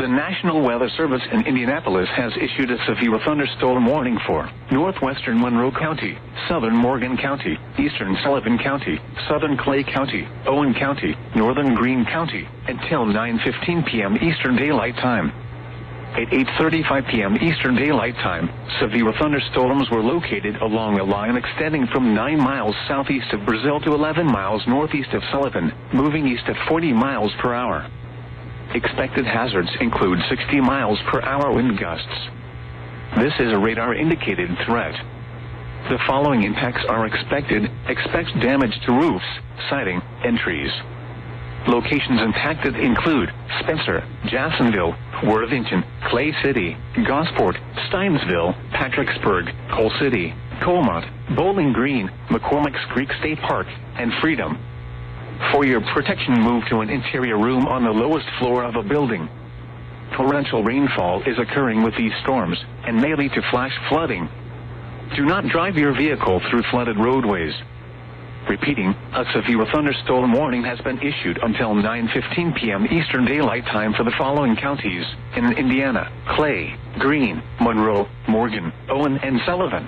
The National Weather Service in Indianapolis has issued a severe thunderstorm warning for northwestern Monroe County, southern Morgan County, eastern Sullivan County, southern Clay County, Owen County, northern Greene County, until 9:15 p.m. Eastern Daylight Time. At 8:35 p.m. Eastern Daylight Time, severe thunderstorms were located along a line extending from 9 miles southeast of Brazil to 11 miles northeast of Sullivan, moving east at 40 miles per hour. Expected hazards include 60 miles per hour wind gusts. This is a radar-indicated threat. The following impacts are expected. Expect damage to roofs, siding, and trees. Locations impacted include Spencer, Jacksonville, Worthington, Clay City, Gosport, Steinsville, Patricksburg, Coal City, Colmont, Bowling Green, McCormick's Creek State Park, and Freedom. For your protection, move to an interior room on the lowest floor of a building. Torrential rainfall is occurring with these storms and may lead to flash flooding. Do not drive your vehicle through flooded roadways. Repeating, a severe thunderstorm warning has been issued until 9:15 p.m. Eastern Daylight Time for the following counties in Indiana: Clay, Greene, Monroe, Morgan, Owen, and Sullivan.